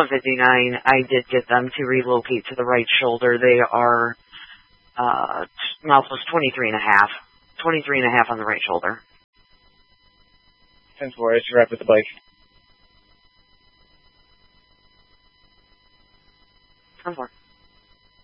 59, I did get them to relocate to the right shoulder. They are, mouth was 23 and a half. 23 and a half on the right shoulder. 10-4, it's wrap with the bike. 10-4.